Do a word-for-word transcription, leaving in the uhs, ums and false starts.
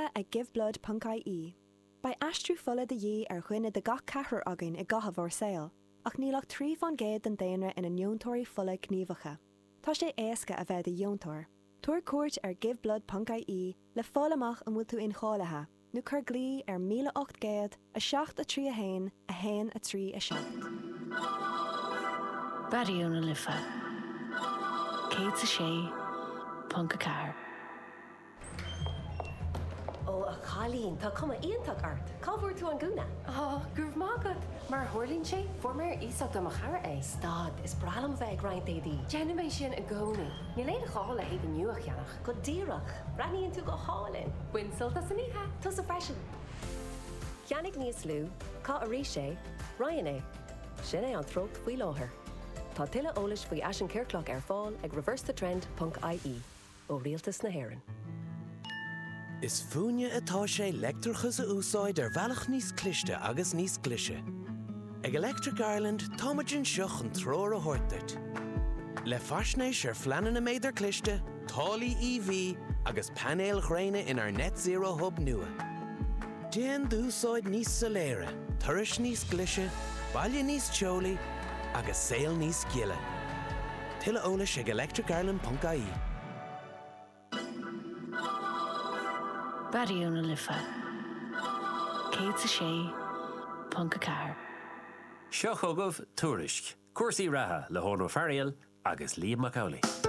Fola a giveblood punt I E. By Astru Fola de Ye ar chuine de gach cahar agin I gaha vor sail, ach nílach trí van géad den déanre in a neontóirí Fola gníomhacha. Tá sé éasca a bheith de neontóir. Tuair cuairt ar giveblood punt I E le fólamach an bhfuil tú in chálathe, nó chur glí ar míle ocht géad a seacht a trí a hain a hain a trí a seacht. Bariúna lifa. Céad sa sé, punt a car. Ó a chalín, tá cuma íontach art. Cábhúir tú an gúna? Oh, gurb mágad. Mar thuirlín sé, formar ísach do machara é. Stad, is bralam bheith graint édí. Genimé sin a gcónaí. Ní léad a chála héad a nuach cheannach. Go díreach, raníonn tú go hálinn. Winsolta san ihe. Tus a freisin. Cheannig níos lú, cá a rí sé, Ryan é. Sin é an trócht faoi láthair. Tá tuile eolais faoi Ashen Kirkloch ar fáil ag reverse the trend punt I E ó rialtas na hÉireann. Is fúne atá sé leictreachas a úsáid ar bhealach níos cliste agus níos clise. Ag Electric Ireland táimeann seach an tróir a thuirteit. Le faisnéis ar fleanan na méidir cliste, tálaí E V agus panéal ghréine in our net zero hub nua. Déan d'úsáid níos soléire, turais níos clise, baile níos teolaí agus saol níos giile. Tuile eolais ag electric ireland punt I E. Bariúna lifa. Céad sa sé, punt a car. Seo chugah tuairisc, cuasaí ratha le hón ó Farial agus Liam Macaulay.